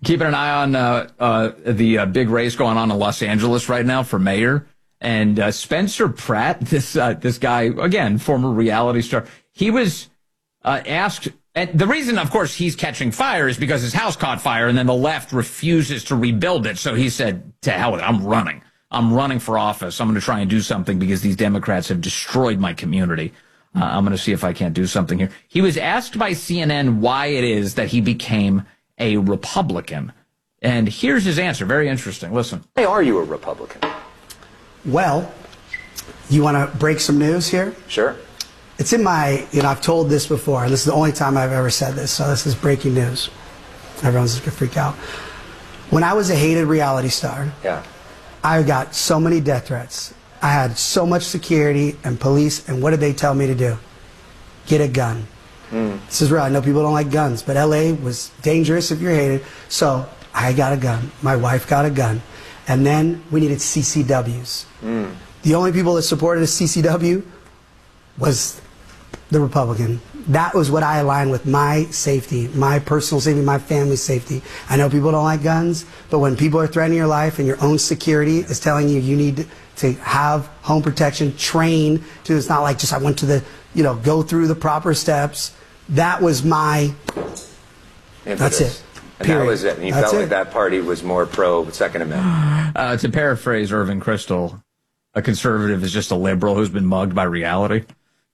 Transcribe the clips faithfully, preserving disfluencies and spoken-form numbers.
Keeping an eye on uh, uh, the uh, big race going on in Los Angeles right now for mayor. And uh, Spencer Pratt, this uh, this guy, again, former reality star, he was uh, asked, and the reason, of course, he's catching fire is because his house caught fire, and then the left refuses to rebuild it. So he said, to hell with it, I'm running. I'm running for office. I'm going to try and do something because these Democrats have destroyed my community. Uh, I'm going to see if I can't do something here. He was asked by C N N why it is that he became a Republican. And here's his answer. Very interesting. Listen. Why are you a Republican? Well, you want to break some news here? Sure. It's in my, you know, I've told this before. This is the only time I've ever said this, so this is breaking news. Everyone's just going to freak out. When I was a hated reality star, yeah, I got so many death threats. I had so much security and police, and what did they tell me to do? Get a gun. Mm. This is real. I know people don't like guns, but L A was dangerous if you're hated. So I got a gun. My wife got a gun. And then we needed C C Ws. Mm. The only people that supported a C C W was the Republican. That was what I aligned with, my safety, my personal safety, my family's safety. I know people don't like guns, but when people are threatening your life and your own security is telling you you need to have home protection, train to, it's not like just I went to the, you know, go through the proper steps. That was my, Impetus. That's it. And Period. that was it. And you That's felt it. like that party was more pro Second Amendment. Uh, to paraphrase Irving Kristol, a conservative is just a liberal who's been mugged by reality.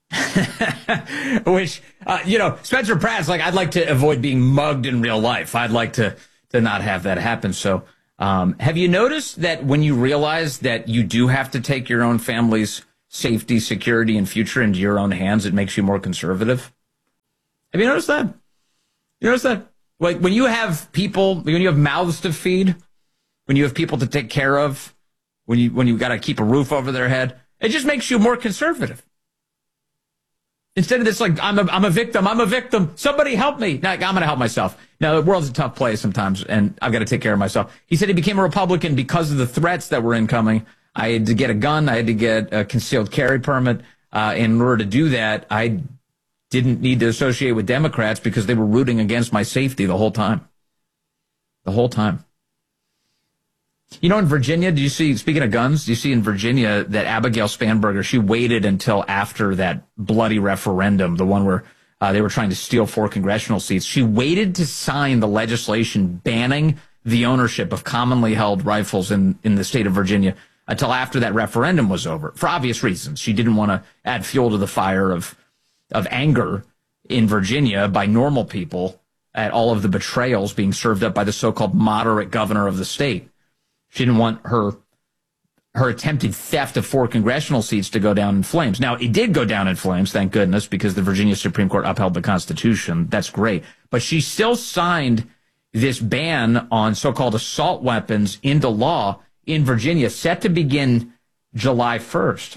Which, uh, you know, Spencer Pratt's like, I'd like to avoid being mugged in real life. I'd like to, to not have that happen. So um, have you noticed that when you realize that you do have to take your own family's safety, security, and future into your own hands, it makes you more conservative? Have you noticed that? You notice that? Like when you have people, when you have mouths to feed, when you have people to take care of, when you when you got to keep a roof over their head, it just makes you more conservative. Instead of this, like I'm a I'm a victim, I'm a victim. Somebody help me. No, I'm going to help myself. Now the world's a tough place sometimes, and I've got to take care of myself. He said he became a Republican because of the threats that were incoming. I had to get a gun. I had to get a concealed carry permit. Uh, in order to do that, I didn't need to associate with Democrats because they were rooting against my safety the whole time. The whole time. You know, in Virginia, do you see, speaking of guns, do you see in Virginia that Abigail Spanberger, she waited until after that bloody referendum, the one where uh, they were trying to steal four congressional seats. She waited to sign the legislation banning the ownership of commonly held rifles in, in the state of Virginia until after that referendum was over, for obvious reasons. She didn't want to add fuel to the fire of of anger in Virginia by normal people at all of the betrayals being served up by the so-called moderate governor of the state. She didn't want her her attempted theft of four congressional seats to go down in flames. Now, it did go down in flames, thank goodness, because the Virginia Supreme Court upheld the Constitution. That's great. But she still signed this ban on so-called assault weapons into law in Virginia, set to begin July first.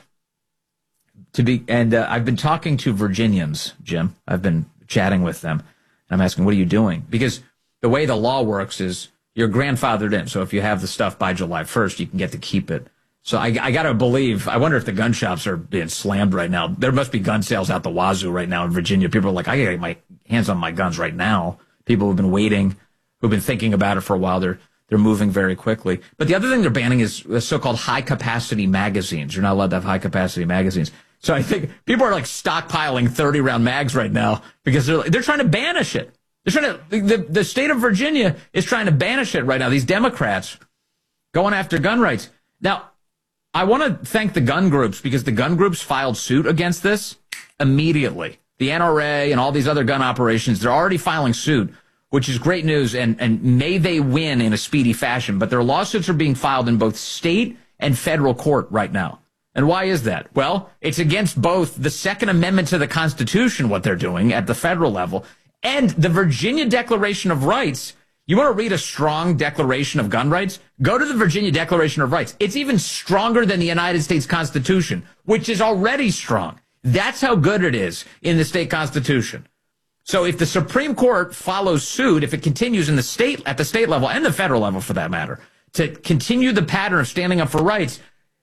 To be, and uh, I've been talking to Virginians, Jim. I've been chatting with them. And I'm asking, what are you doing? Because the way the law works is you're grandfathered in. So if you have the stuff by July first, you can get to keep it. So I, I got to believe, I wonder if the gun shops are being slammed right now. There must be gun sales out the wazoo right now in Virginia. People are like, I got to get my hands on my guns right now. People who've been waiting, who've been thinking about it for a while, they're they're moving very quickly. But the other thing they're banning is so-called high-capacity magazines. You're not allowed to have high-capacity magazines. So I think people are like stockpiling thirty round mags right now because they're they're trying to banish it. They're trying to the, the state of Virginia is trying to banish it right now. These Democrats going after gun rights. Now, I want to thank the gun groups because the gun groups filed suit against this immediately. The N R A and all these other gun operations, they're already filing suit, which is great news, and and may they win in a speedy fashion. But their lawsuits are being filed in both state and federal court right now. And why is that? Well, it's against both the Second Amendment to the Constitution, what they're doing at the federal level, and the Virginia Declaration of Rights. You want to read a strong declaration of gun rights? Go to the Virginia Declaration of Rights. It's even stronger than the United States Constitution, which is already strong. That's how good it is in the state constitution. So if the Supreme Court follows suit, if it continues in the state, at the state level and the federal level for that matter, to continue the pattern of standing up for rights,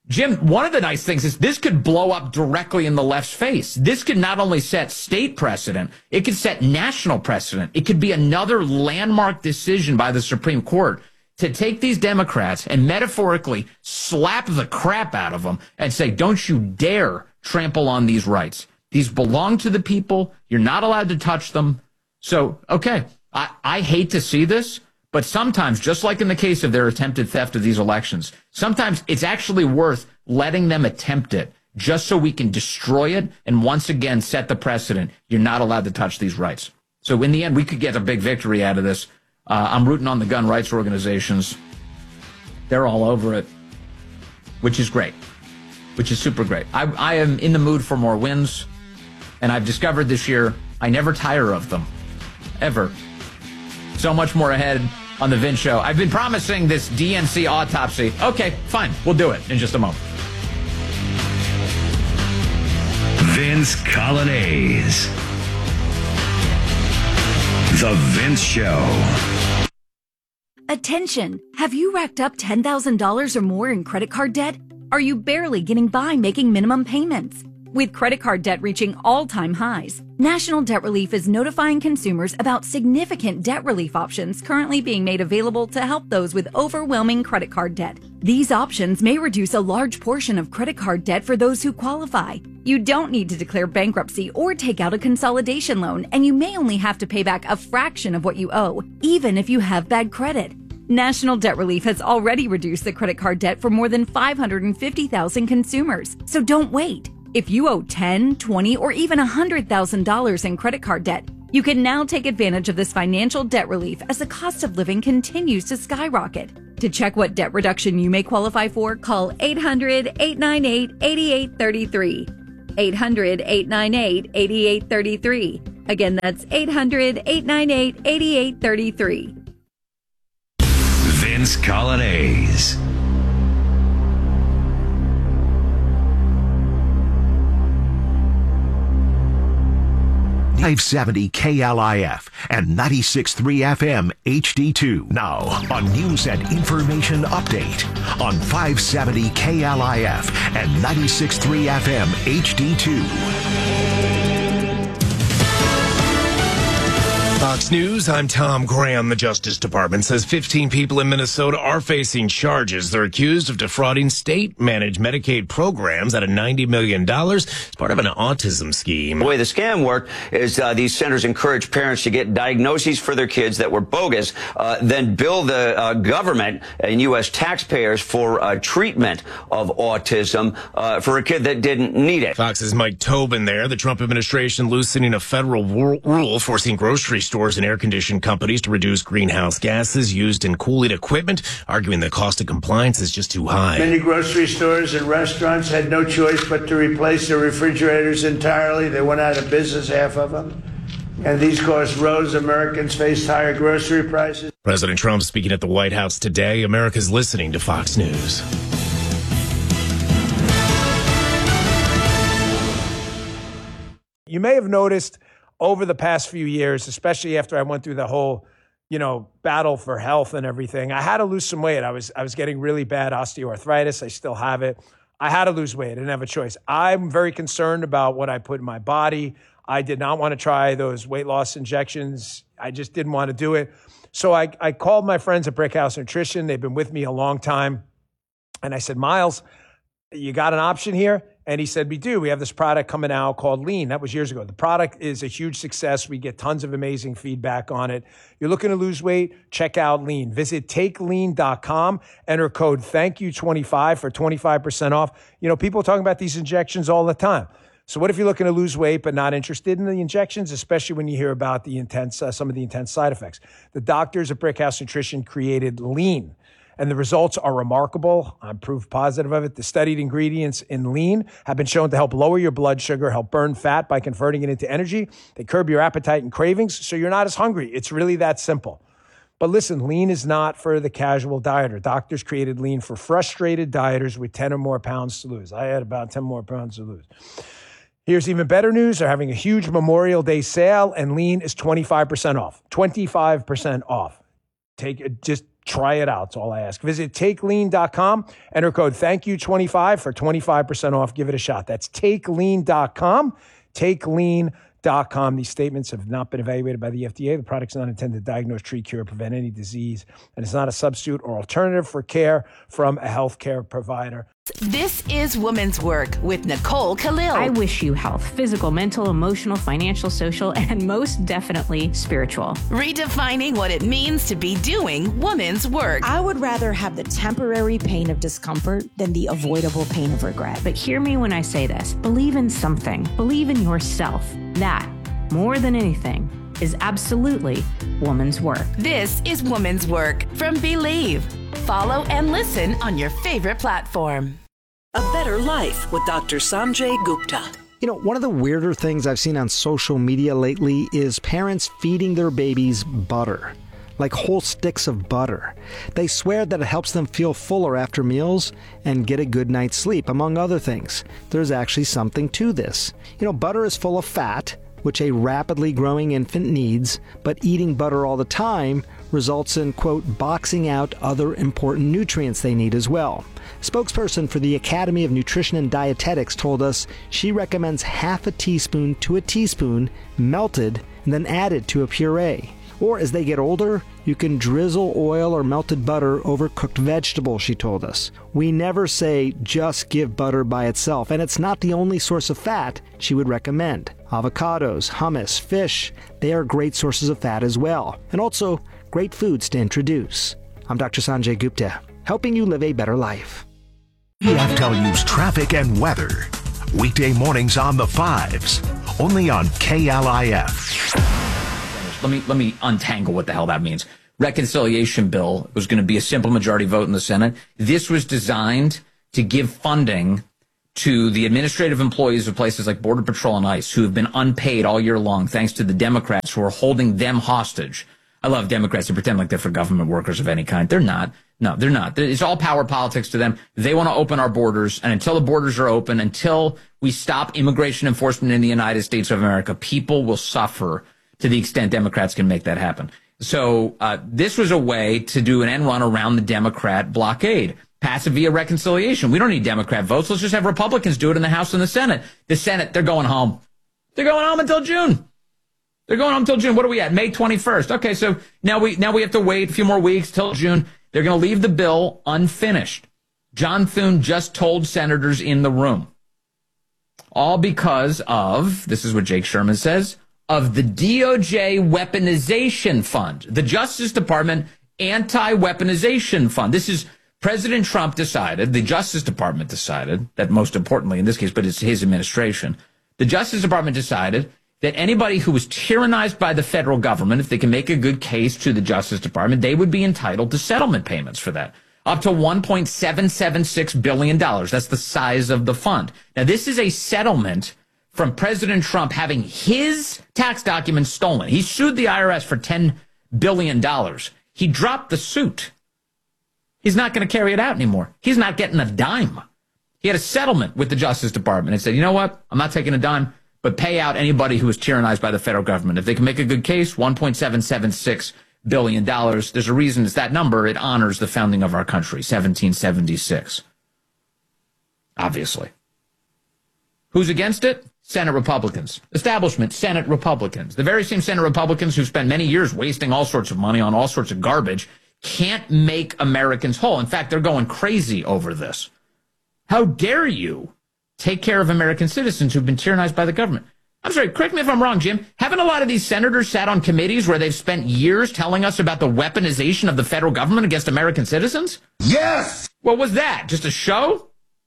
Jim, one of the nice things is this could blow up directly in the left's face. This could not only set state precedent, it could set national precedent. It could be another landmark decision by the Supreme Court to take these Democrats and metaphorically slap the crap out of them and say, don't you dare trample on these rights. These belong to the people. You're not allowed to touch them. So, okay, I, I hate to see this, but sometimes, just like in the case of their attempted theft of these elections, sometimes it's actually worth letting them attempt it just so we can destroy it and once again set the precedent. You're not allowed to touch these rights. So in the end, we could get a big victory out of this. Uh, I'm rooting on the gun rights organizations. They're all over it, which is great, which is super great. I, I am in the mood for more wins, and I've discovered this year I never tire of them, ever. So much more ahead on The Vince Show. I've been promising this D N C autopsy. Okay, fine. We'll do it in just a moment. Vince Coglianese. The Vince Show. Attention! Have you racked up ten thousand dollars or more in credit card debt? Are you barely getting by making minimum payments? With credit card debt reaching all-time highs, National Debt Relief is notifying consumers about significant debt relief options currently being made available to help those with overwhelming credit card debt. These options may reduce a large portion of credit card debt for those who qualify. You don't need to declare bankruptcy or take out a consolidation loan, and you may only have to pay back a fraction of what you owe, even if you have bad credit. National Debt Relief has already reduced the credit card debt for more than five hundred fifty thousand consumers, so don't wait. If you owe ten, twenty, or even one hundred thousand dollars in credit card debt, you can now take advantage of this financial debt relief as the cost of living continues to skyrocket. To check what debt reduction you may qualify for, call eight hundred, eight nine eight, eight eight three three. eight hundred, eight nine eight, eight eight three three. Again, that's eight hundred, eight nine eight, eight eight three three. Vince Coglianese. five seventy K L I F and ninety-six point three F M H D two. Now, a news and information update on five seventy K L I F and ninety-six point three F M H D two. Fox News, I'm Tom Graham. The Justice Department says fifteen people in Minnesota are facing charges. They're accused of defrauding state-managed Medicaid programs out of ninety million dollars as part of an autism scheme. The way the scam worked is uh, these centers encourage parents to get diagnoses for their kids that were bogus, uh, then bill the uh, government and U S taxpayers for uh, treatment of autism uh, for a kid that didn't need it. Fox's Mike Tobin there. The Trump administration loosening a federal rule forcing grocery stores and air-conditioned companies to reduce greenhouse gases used in cooling equipment, arguing the cost of compliance is just too high. Many grocery stores and restaurants had no choice but to replace their refrigerators entirely. They went out of business, half of them. And these costs rose. Americans faced higher grocery prices. President Trump speaking at the White House today. America's listening to Fox News. You may have noticed over the past few years, especially after I went through the whole, you know, battle for health and everything, I had to lose some weight. I was I was getting really bad osteoarthritis. I still have it. I had to lose weight. I didn't have a choice. I'm very concerned about what I put in my body. I did not want to try those weight loss injections. I just didn't want to do it. So I, I called my friends at Brickhouse Nutrition. They've been with me a long time. And I said, Miles, you got an option here? And he said, we do. We have this product coming out called Lean. That was years ago. The product is a huge success. We get tons of amazing feedback on it. You're looking to lose weight? Check out Lean. Visit take lean dot com. Enter code thank you twenty-five for twenty-five percent off. You know, people are talking about these injections all the time. So what if you're looking to lose weight but not interested in the injections, especially when you hear about the intense, uh, some of the intense side effects? The doctors at Brickhouse Nutrition created Lean. And the results are remarkable. I'm proof positive of it. The studied ingredients in Lean have been shown to help lower your blood sugar, help burn fat by converting it into energy. They curb your appetite and cravings, so you're not as hungry. It's really that simple. But listen, Lean is not for the casual dieter. Doctors created Lean for frustrated dieters with ten or more pounds to lose. I had about ten more pounds to lose. Here's even better news. They're having a huge Memorial Day sale, and Lean is twenty-five percent off. twenty-five percent off. Take it, just try it out. That's all I ask. Visit take lean dot com. Enter code thank you twenty-five for twenty-five percent off. Give it a shot. That's take lean dot com. take lean dot com. These statements have not been evaluated by the F D A. The product's not intended to diagnose, treat, cure, or prevent any disease, and it's not a substitute or alternative for care from a healthcare provider. This is Woman's Work with Nicole Khalil. I wish you health, physical, mental, emotional, financial, social, and most definitely spiritual. Redefining what it means to be doing woman's work. I would rather have the temporary pain of discomfort than the avoidable pain of regret. But hear me when I say this. Believe in something. Believe in yourself. That, more than anything, is absolutely woman's work. This is Woman's Work from Believe. Follow and listen on your favorite platform. A Better Life with Doctor Sanjay Gupta. You know, one of the weirder things I've seen on social media lately is parents feeding their babies butter, like whole sticks of butter. They swear that it helps them feel fuller after meals and get a good night's sleep, among other things. There's actually something to this. You know, butter is full of fat, which a rapidly growing infant needs, but eating butter all the time results in, quote, boxing out other important nutrients they need as well. Spokesperson for the Academy of Nutrition and Dietetics told us she recommends half a teaspoon to a teaspoon melted and then added to a puree. Or as they get older, you can drizzle oil or melted butter over cooked vegetables, she told us. We never say just give butter by itself, and it's not the only source of fat she would recommend. Avocados, hummus, fish, they are great sources of fat as well, and also great foods to introduce. I'm Doctor Sanjay Gupta, helping you live a better life. P F W's traffic and weather. Weekday mornings on the fives, only on K L I F. Let me let me untangle what the hell that means. Reconciliation bill was going to be a simple majority vote in the Senate. This was designed to give funding to the administrative employees of places like Border Patrol and ICE who have been unpaid all year long thanks to the Democrats who are holding them hostage. I love Democrats who pretend like they're for government workers of any kind. They're not. No, they're not. It's all power politics to them. They want to open our borders, and until the borders are open, until we stop immigration enforcement in the United States of America, people will suffer to the extent Democrats can make that happen. So uh, this was a way to do an end run around the Democrat blockade. Pass it via reconciliation. We don't need Democrat votes. Let's just have Republicans do it in the House and the Senate. The Senate, they're going home. They're going home until June. They're going home until June. What are we at? May twenty-first. Okay, so now we now we have to wait a few more weeks till June. They're going to leave the bill unfinished. John Thune just told senators in the room. All because of, this is what Jake Sherman says, of the D O J weaponization fund, the Justice Department anti-weaponization fund. This is President Trump decided, the Justice Department decided, that most importantly in this case, but it's his administration, the Justice Department decided that anybody who was tyrannized by the federal government, if they can make a good case to the Justice Department, they would be entitled to settlement payments for that. Up to one point seven seven six billion dollars. That's the size of the fund. Now, this is a settlement from President Trump having his tax documents stolen. He sued the I R S for ten billion dollars. He dropped the suit. He's not going to carry it out anymore. He's not getting a dime. He had a settlement with the Justice Department and said, you know what? I'm not taking a dime, but pay out anybody who was tyrannized by the federal government. If they can make a good case, one point seven seven six billion dollars. There's a reason it's that number. It honors the founding of our country, seventeen seventy-six. Obviously. Who's against it? Senate Republicans. Establishment, Senate Republicans. The very same Senate Republicans who spent many years wasting all sorts of money on all sorts of garbage can't make Americans whole. In fact, they're going crazy over this. How dare you take care of American citizens who've been tyrannized by the government? I'm sorry, correct me if I'm wrong, Jim. Haven't a lot of these senators sat on committees where they've spent years telling us about the weaponization of the federal government against American citizens? Yes! What was that? Just a show?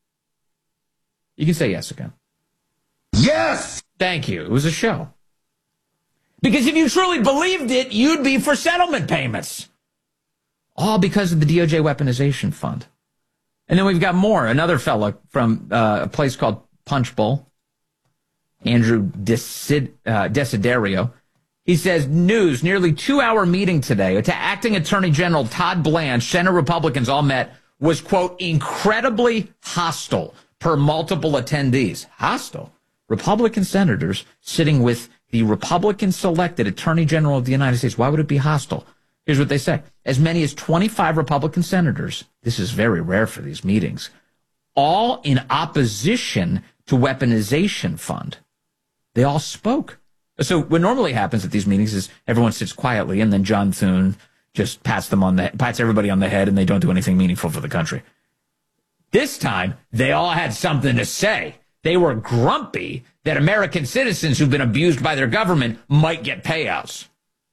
You can say yes again. Yes! Thank you. It was a show. Because if you truly believed it, you'd be for settlement payments. All because of the D O J weaponization fund. And then we've got more. Another fella from uh, a place called Punch Bowl, Andrew Desid- uh, Desiderio. He says, news, nearly two-hour meeting today to Acting Attorney General Todd Blanche, Senate Republicans all met, was, quote, incredibly hostile per multiple attendees. Hostile? Republican senators sitting with the Republican-selected Attorney General of the United States. Why would it be hostile? Here's what they say. As many as twenty-five Republican senators, this is very rare for these meetings, all in opposition to weaponization fund. They all spoke. So what normally happens at these meetings is everyone sits quietly and then John Thune just pats them on the pats everybody on the head and they don't do anything meaningful for the country. This time, they all had something to say. They were grumpy that American citizens who've been abused by their government might get payouts.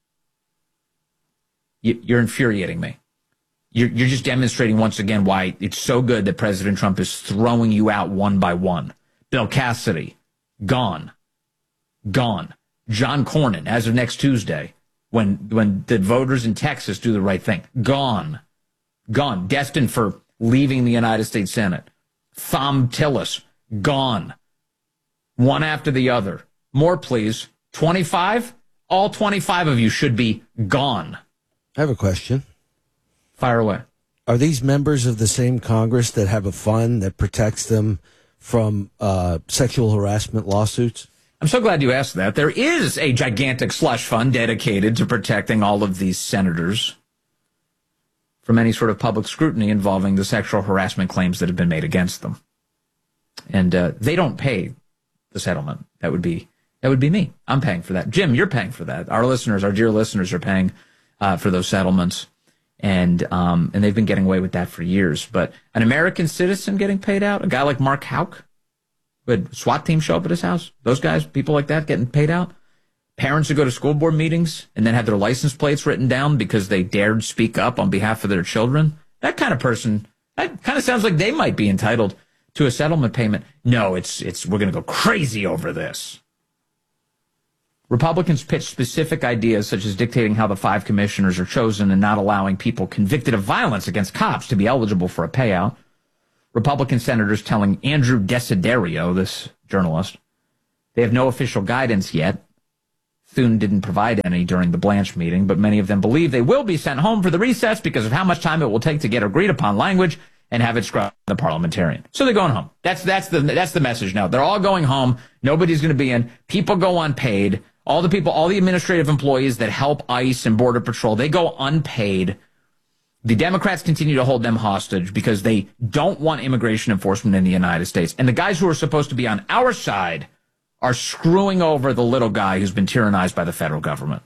You're infuriating me. You're, you're just demonstrating once again why it's so good that President Trump is throwing you out one by one. Bill Cassidy, gone. Gone. John Cornyn, as of next Tuesday, when when the voters in Texas do the right thing, gone. Gone. Destined for leaving the United States Senate. Thom Tillis, gone. One after the other. More, please. twenty-five? All twenty-five of you should be gone. I have a question. Fire away. Are these members of the same Congress that have a fund that protects them from uh, sexual harassment lawsuits? I'm so glad you asked that. There is a gigantic slush fund dedicated to protecting all of these senators from any sort of public scrutiny involving the sexual harassment claims that have been made against them. And uh, they don't pay the settlement. That would be that would be me. I'm paying for that. Jim, you're paying for that. Our listeners, our dear listeners, are paying uh, for those settlements. And um, and they've been getting away with that for years. But an American citizen getting paid out, a guy like Mark Houck, who had SWAT team show up at his house, those guys, people like that getting paid out. Parents who go to school board meetings and then have their license plates written down because they dared speak up on behalf of their children. That kind of person, that kind of sounds like they might be entitled to a settlement payment. No, it's it's we're going to go crazy over this. Republicans pitch specific ideas such as dictating how the five commissioners are chosen and not allowing people convicted of violence against cops to be eligible for a payout. Republican senators telling Andrew Desiderio, this journalist, they have no official guidance yet. Thune didn't provide any during the Blanche meeting, but many of them believe they will be sent home for the recess because of how much time it will take to get agreed upon language and have it scrubbed by the parliamentarian. So they're going home. That's that's the that's the message now. They're all going home. Nobody's going to be in. People go unpaid. All the people, all the administrative employees that help ICE and Border Patrol, they go unpaid. The Democrats continue to hold them hostage because they don't want immigration enforcement in the United States. And the guys who are supposed to be on our side are screwing over the little guy who's been tyrannized by the federal government.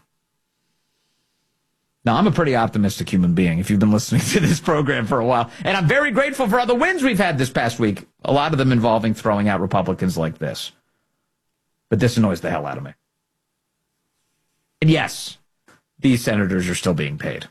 Now, I'm a pretty optimistic human being if you've been listening to this program for a while. And I'm very grateful for all the wins we've had this past week, a lot of them involving throwing out Republicans like this. But this annoys the hell out of me. And yes, these senators are still being paid.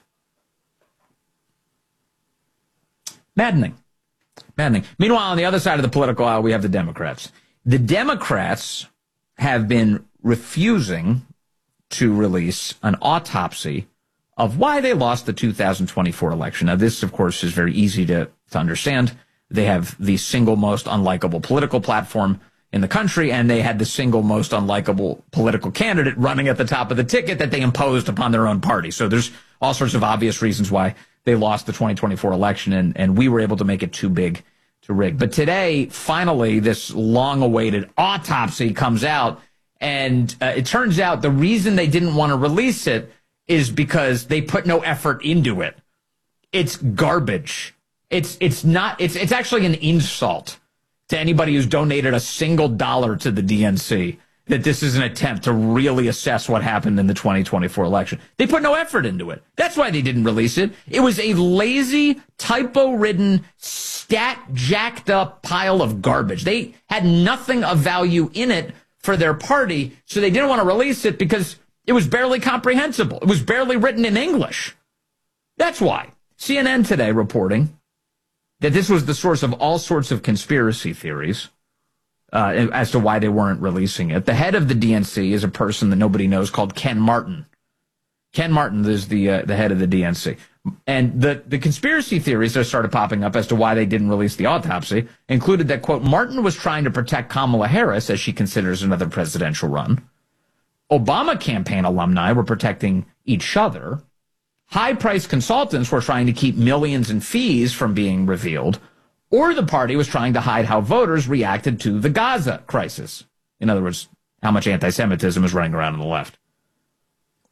Maddening. Maddening. Meanwhile, on the other side of the political aisle, we have the Democrats. The Democrats have been refusing to release an autopsy of why they lost the two thousand twenty-four election. Now, this, of course, is very easy to, to understand. They have the single most unlikable political platform in the country, and they had the single most unlikable political candidate running at the top of the ticket that they imposed upon their own party. So there's all sorts of obvious reasons why they lost the twenty twenty-four election, and, and we were able to make it too big to rig. But today, finally, this long-awaited autopsy comes out, and uh, it turns out the reason they didn't want to release it is because they put no effort into it. It's garbage. It's it's not. It's it's actually an insult to anybody who's donated a single dollar to the D N C that this is an attempt to really assess what happened in the twenty twenty-four election. They put no effort into it. That's why they didn't release it. It was a lazy, typo-ridden, stat-jacked-up pile of garbage. They had nothing of value in it for their party, so they didn't want to release it because it was barely comprehensible. It was barely written in English. That's why. C N N today reporting that this was the source of all sorts of conspiracy theories uh, as to why they weren't releasing it. The head of the D N C is a person that nobody knows called Ken Martin. Ken Martin is the uh, the head of the D N C. And the, the conspiracy theories that started popping up as to why they didn't release the autopsy included that, quote, Martin was trying to protect Kamala Harris as she considers another presidential run. Obama campaign alumni were protecting each other. High-priced consultants were trying to keep millions in fees from being revealed, or the party was trying to hide how voters reacted to the Gaza crisis. In other words, how much anti-Semitism is running around on the left.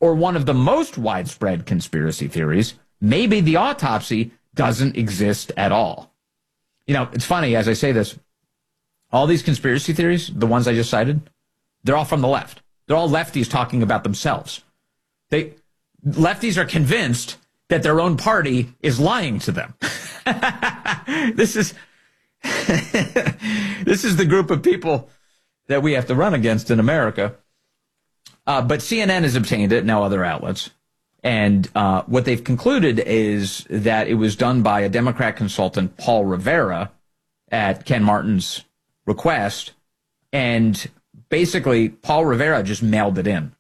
Or one of the most widespread conspiracy theories, maybe the autopsy doesn't exist at all. You know, it's funny, as I say this, all these conspiracy theories, the ones I just cited, they're all from the left. They're all lefties talking about themselves. They lefties are convinced that their own party is lying to them. This is this is the group of people that we have to run against in America. Uh, but C N N has obtained it, now other outlets. And uh, what they've concluded is that it was done by a Democrat consultant, Paul Rivera, at Ken Martin's request. And basically, Paul Rivera just mailed it in.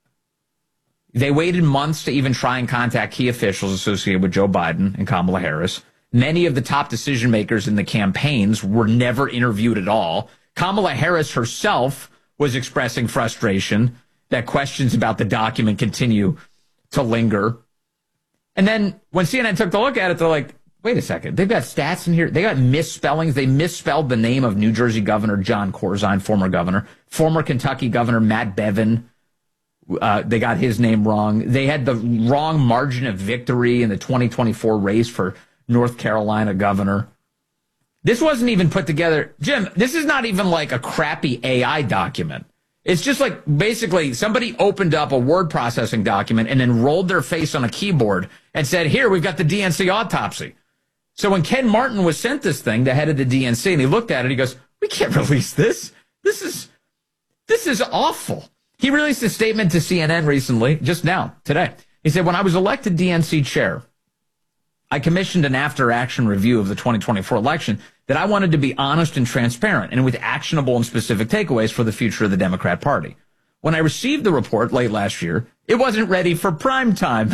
They waited months to even try and contact key officials associated with Joe Biden and Kamala Harris. Many of the top decision makers in the campaigns were never interviewed at all. Kamala Harris herself was expressing frustration that questions about the document continue to linger. And then when C N N took a look at it, they're like, wait a second, they've got stats in here. They got misspellings. They misspelled the name of New Jersey Governor John Corzine, former governor, former Kentucky Governor Matt Bevin. Uh, they got his name wrong. They had the wrong margin of victory in the twenty twenty-four race for North Carolina governor. This wasn't even put together. Jim, this is not even like a crappy A I document. It's just like basically somebody opened up a word processing document and then rolled their face on a keyboard and said, here, we've got the D N C autopsy. So when Ken Martin was sent this thing, the head of the D N C, and he looked at it, he goes, we can't release this. This is, this is awful. He released a statement to C N N recently, just now, today. He said, when I was elected D N C chair, I commissioned an after-action review of the twenty twenty-four election that I wanted to be honest and transparent and with actionable and specific takeaways for the future of the Democrat Party. When I received the report late last year, it wasn't ready for prime time.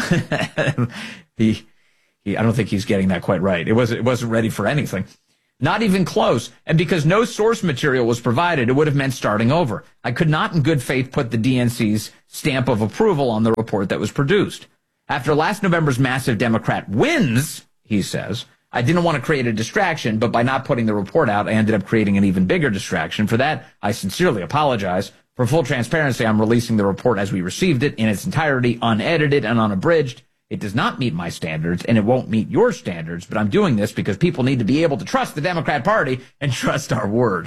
he, he, I don't think he's getting that quite right. It wasn't, it wasn't ready for anything. Not even close. And because no source material was provided, it would have meant starting over. I could not in good faith put the D N C's stamp of approval on the report that was produced. After last November's massive Democrat wins, he says, I didn't want to create a distraction, but by not putting the report out, I ended up creating an even bigger distraction. For that, I sincerely apologize. For full transparency, I'm releasing the report as we received it in its entirety, unedited and unabridged. It does not meet my standards, and it won't meet your standards, but I'm doing this because people need to be able to trust the Democrat Party and trust our word.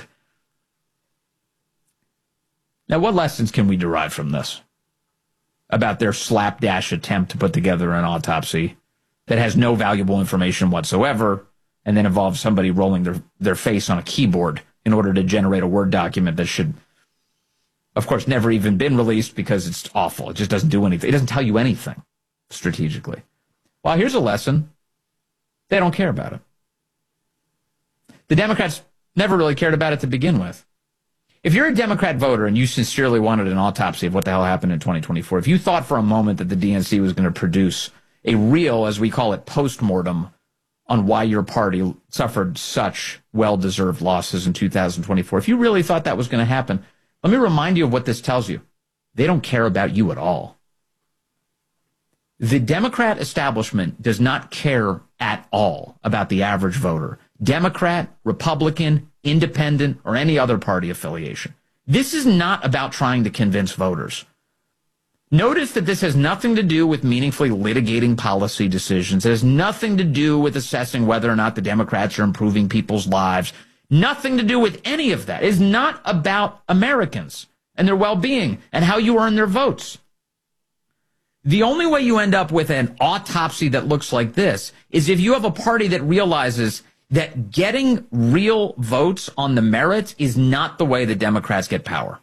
Now, what lessons can we derive from this about their slapdash attempt to put together an autopsy that has no valuable information whatsoever and then involves somebody rolling their, their face on a keyboard in order to generate a Word document that should, of course, never even been released because it's awful. It just doesn't do anything. It doesn't tell you anything strategically. Well, here's a lesson. They don't care about it. The Democrats never really cared about it to begin with. If you're a Democrat voter and you sincerely wanted an autopsy of what the hell happened in twenty twenty-four, if you thought for a moment that the D N C was going to produce a real, as we call it, postmortem on why your party suffered such well-deserved losses in two thousand twenty-four, if you really thought that was going to happen, let me remind you of what this tells you. They don't care about you at all. The Democrat establishment does not care at all about the average voter, Democrat, Republican, Independent, or any other party affiliation. This is not about trying to convince voters. Notice that this has nothing to do with meaningfully litigating policy decisions. It has nothing to do with assessing whether or not the Democrats are improving people's lives. Nothing to do with any of that. It is not about Americans and their well-being and how you earn their votes. The only way you end up with an autopsy that looks like this is if you have a party that realizes that getting real votes on the merits is not the way the Democrats get power.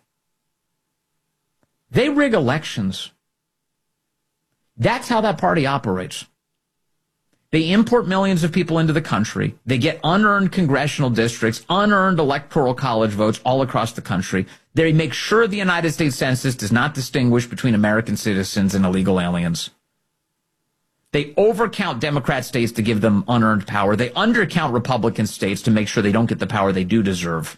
They rig elections. That's how that party operates. They import millions of people into the country. They get unearned congressional districts, unearned electoral college votes all across the country. They make sure the United States Census does not distinguish between American citizens and illegal aliens. They overcount Democrat states to give them unearned power. They undercount Republican states to make sure they don't get the power they do deserve.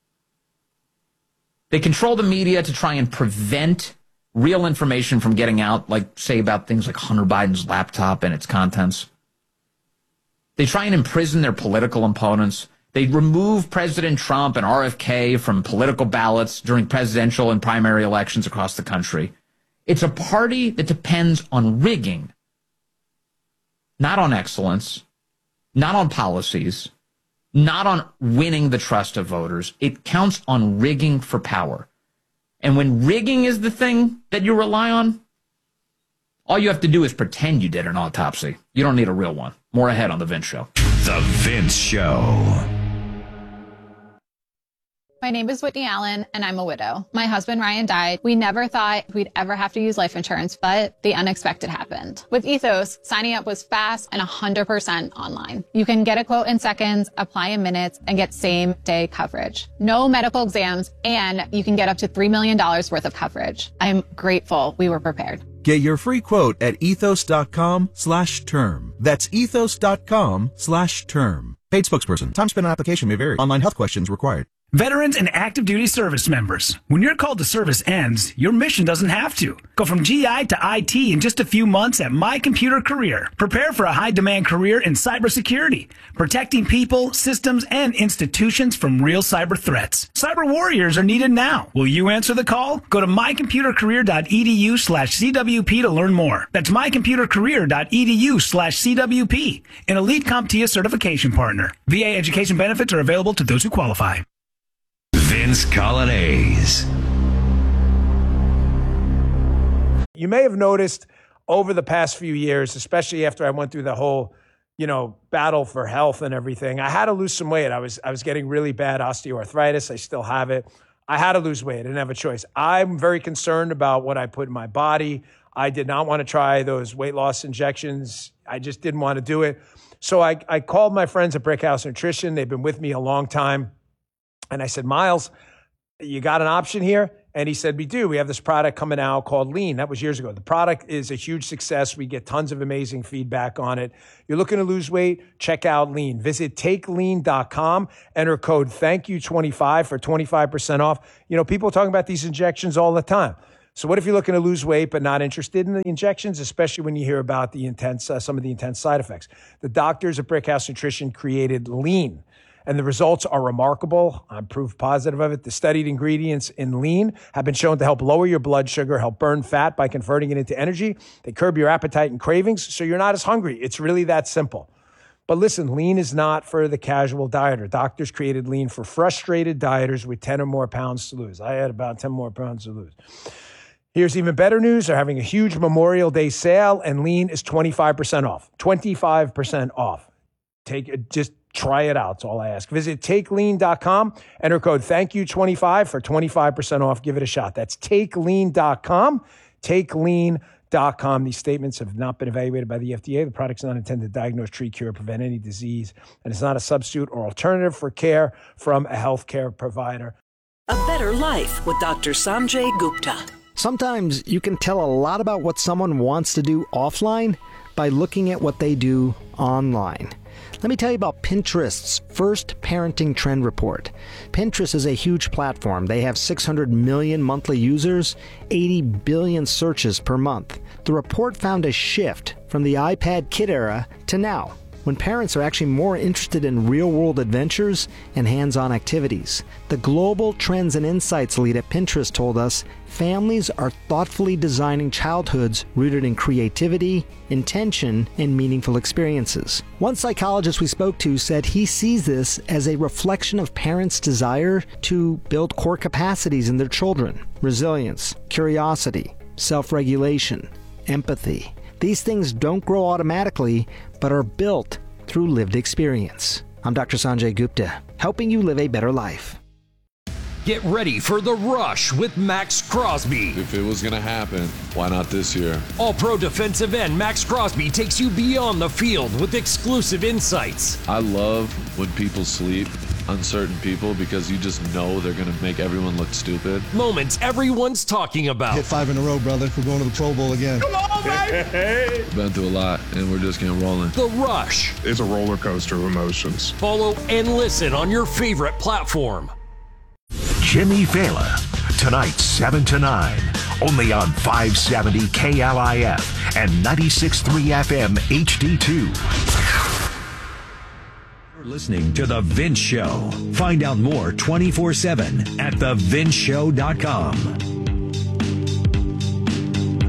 They control the media to try and prevent real information from getting out, like, say, about things like Hunter Biden's laptop and its contents. They try and imprison their political opponents. They remove President Trump and R F K from political ballots during presidential and primary elections across the country. It's a party that depends on rigging, not on excellence, not on policies, not on winning the trust of voters. It counts on rigging for power. And when rigging is the thing that you rely on, all you have to do is pretend you did an autopsy. You don't need a real one. More ahead on The Vince Show. The Vince Show. My name is Whitney Allen, and I'm a widow. My husband, Ryan, died. We never thought we'd ever have to use life insurance, but the unexpected happened. With Ethos, signing up was fast and one hundred percent online. You can get a quote in seconds, apply in minutes, and get same-day coverage. No medical exams, and you can get up to three million dollars worth of coverage. I'm grateful we were prepared. Get your free quote at ethos.com slash term. That's ethos.com slash term. Paid spokesperson. Time spent on application may vary. Online health questions required. Veterans and active duty service members. When your call to service ends, your mission doesn't have to. Go from G I to I T in just a few months at My Computer Career. Prepare for a high-demand career in cybersecurity, protecting people, systems, and institutions from real cyber threats. Cyber warriors are needed now. Will you answer the call? Go to mycomputercareer.edu slash CWP to learn more. That's mycomputercareer.edu slash CWP, an elite CompTIA certification partner. V A education benefits are available to those who qualify. Vince Coglianese. You may have noticed over the past few years, especially after I went through the whole, you know, battle for health and everything, I had to lose some weight. I was I was getting really bad osteoarthritis. I still have it. I had to lose weight. I didn't have a choice. I'm very concerned about what I put in my body. I did not want to try those weight loss injections. I just didn't want to do it. So I, I called my friends at Brickhouse Nutrition. They've been with me a long time. And I said, Miles, you got an option here? And he said, we do. We have this product coming out called Lean. That was years ago. The product is a huge success. We get tons of amazing feedback on it. You're looking to lose weight? Check out Lean. Visit take lean dot com. Enter code thank you twenty-five for twenty-five percent off. You know, people are talking about these injections all the time. So what if you're looking to lose weight but not interested in the injections, especially when you hear about the intense, uh, some of the intense side effects? The doctors at Brickhouse Nutrition created Lean. And the results are remarkable. I'm proof positive of it. The studied ingredients in Lean have been shown to help lower your blood sugar, help burn fat by converting it into energy. They curb your appetite and cravings, so you're not as hungry. It's really that simple. But listen, Lean is not for the casual dieter. Doctors created Lean for frustrated dieters with ten or more pounds to lose. I had about ten more pounds to lose. Here's even better news. They're having a huge Memorial Day sale, and Lean is twenty-five percent off. twenty-five percent off. Take it, just try it out. That's all I ask. Visit take lean dot com. Enter code thank you twenty-five for twenty-five percent off. Give it a shot. That's take lean dot com. take lean dot com. These statements have not been evaluated by the F D A. The product's not intended to diagnose, treat, cure, prevent any disease, and it's not a substitute or alternative for care from a healthcare provider. A Better Life with Doctor Sanjay Gupta. Sometimes you can tell a lot about what someone wants to do offline by looking at what they do online. Let me tell you about Pinterest's first parenting trend report. Pinterest is a huge platform. They have six hundred million monthly users, eighty billion searches per month. The report found a shift from the iPad kid era to now, when parents are actually more interested in real-world adventures and hands-on activities. The Global Trends and Insights lead at Pinterest told us families are thoughtfully designing childhoods rooted in creativity, intention, and meaningful experiences. One psychologist we spoke to said he sees this as a reflection of parents' desire to build core capacities in their children: resilience, curiosity, self-regulation, empathy. These things don't grow automatically, but are built through lived experience. I'm Doctor Sanjay Gupta, helping you live a better life. Get ready for The Rush with Max Crosby. If it was going to happen, why not this year? All-pro defensive end Max Crosby takes you beyond the field with exclusive insights. I love when people sleep, uncertain people, because you just know they're going to make everyone look stupid. Moments everyone's talking about. Hit five in a row, brother. We're going to the Pro Bowl again. Come on, baby! Been through a lot, and we're just getting rolling. The Rush. It's a roller coaster of emotions. Follow and listen on your favorite platform. Jimmy Fallon, tonight seven to nine, only on five seventy K L I F and ninety-six point three F M H D two. You're listening to The Vince Show. Find out more twenty-four seven at the vince show dot com.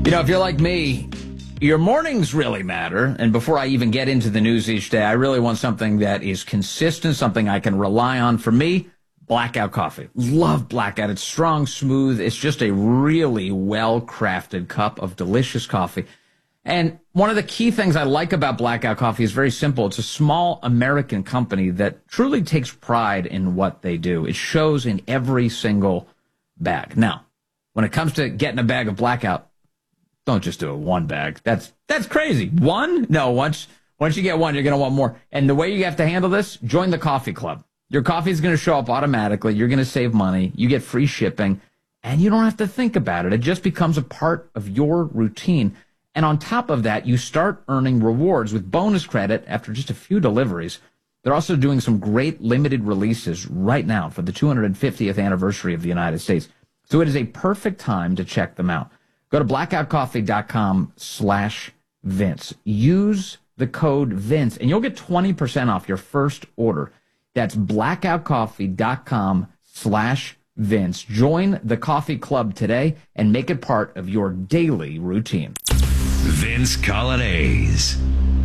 You know, if you're like me, your mornings really matter. And before I even get into the news each day, I really want something that is consistent, something I can rely on. For me, Blackout coffee. Love Blackout. It's strong, smooth. It's just a really well-crafted cup of delicious coffee. And one of the key things I like about Blackout coffee is very simple. It's a small American company that truly takes pride in what they do. It shows in every single bag. Now, when it comes to getting a bag of Blackout, don't just do it one bag. That's that's crazy. One? No, once once you get one, you're going to want more. And the way you have to handle this, join the coffee club. Your coffee is going to show up automatically. You're going to save money. You get free shipping, and you don't have to think about it. It just becomes a part of your routine. And on top of that, you start earning rewards with bonus credit after just a few deliveries. They're also doing some great limited releases right now for the two hundred fiftieth anniversary of the United States. So it is a perfect time to check them out. Go to blackoutcoffee.com slash Vince. Use the code Vince, and you'll get twenty percent off your first order. That's blackoutcoffee.com slash Vince. Join the coffee club today and make it part of your daily routine. Vince Colonnese.